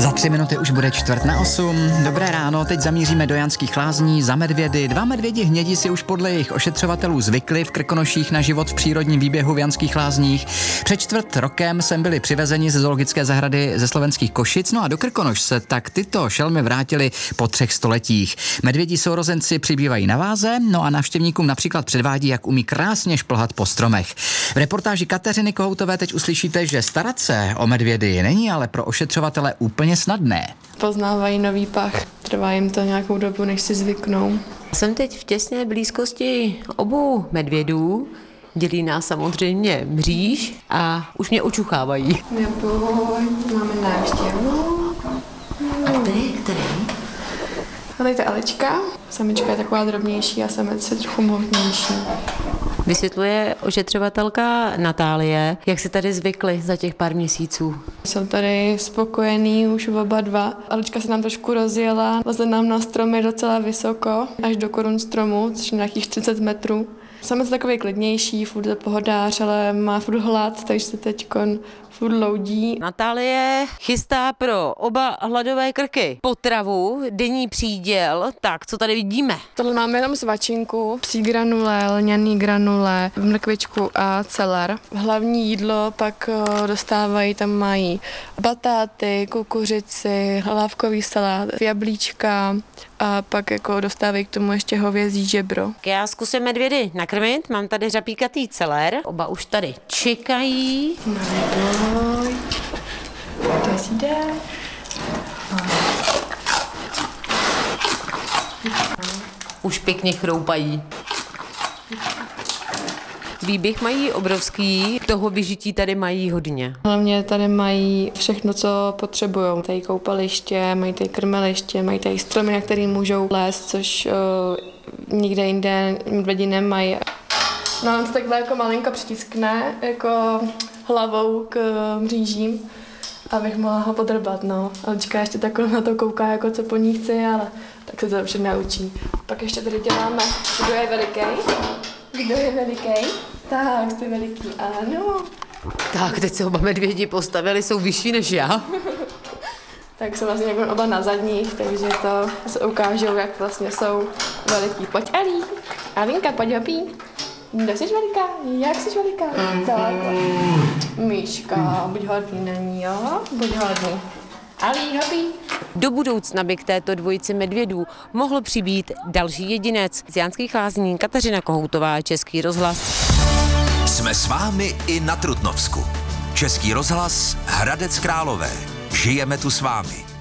Za 3 minuty už bude 7:45. Dobré ráno, teď zamíříme do Janských Lázní za medvědy. 2 medvědi hnědi si už podle jejich ošetřovatelů zvykli v Krkonoších na život v přírodním výběhu v Janských Lázních. Před 4 rokem sem byli přivezeni ze zoologické zahrady ze slovenských Košic, no a do Krkonoš se tak tyto šelmy vrátili po 3 stoletích. Medvědí sourozenci přibývají na váze, no a návštěvníkům například předvádí, jak umí krásně šplhat po stromech. V reportáži Kateřiny Kohoutové teď uslyšíte, že starat se o medvědy není ale pro ošetřovatele úplně snadné. Poznávají nový pach, trvá jim to nějakou dobu, než si zvyknou. Jsem teď v těsné blízkosti obou medvědů, dělí nás samozřejmě mříž a už mě očuchávají. Neboj, máme návštěvu. A ty, který? A tady je Alečka, samička je taková drobnější a samec je trochu mohutnější. Vysvětluje ošetřovatelka Natálie, jak si tady zvykli za těch pár měsíců. Jsou tady spokojení už oba dva. Alečka se nám trošku rozjela, leze nám na stromy docela vysoko, až do korun stromu, což je nějakých 30 metrů. Samec takový klidnější, furt je pohodář, ale má furt hlad, takže se teďkon furt loudí. Natálie chystá pro oba hladové krky potravu, denní příděl. Tak, co tady vidíme? Tohle máme jenom svačinku, psí granule, lňaný granule, mrkvičku a celer. Hlavní jídlo pak dostávají, tam mají batáty, kukuřici, hlávkový salát, jablíčka a pak jako dostávají k tomu ještě hovězí žebro. Já zkusím medvědy nakrmit, mám tady řapíkatý celer, oba už tady čekají. Neboj, to si jde. Už pěkně chroupají. Výběh mají obrovský, toho vyžití tady mají hodně. Hlavně tady mají všechno, co potřebují. Tady koupaliště, mají tady krmeliště, mají tady stromy, na který můžou lézt, což nikde jinde medvědi nemají. No, on se takhle jako malinko přitiskne, jako hlavou k mřížím, abych mohla ho podrbat, no. Alečka ještě takhle na to kouká, jako co po ní chci, ale tak se to dobře naučí. Pak ještě tady děláme, kdo je veliký. Kdo je veliký? Tak, jste veliký, ano. Tak, teď se oba medvědi postavili, jsou vyšší než já. Tak jsou vlastně jako oba na zadních, takže to se ukážou, jak vlastně jsou veliký. Pojď, Ali. Alinka, pojď hopí. Kdo jsi veliká? Jak jsi veliká? Tak. Míška, buď hodný na ní, jo? Buď hodný. Ali, hopí. Do budoucna by k této dvojici medvědů mohl přibýt další jedinec. Z Janských Lázní Kateřina Kohoutová, Český rozhlas. Jsme s vámi i na Trutnovsku. Český rozhlas, Hradec Králové. Žijeme tu s vámi.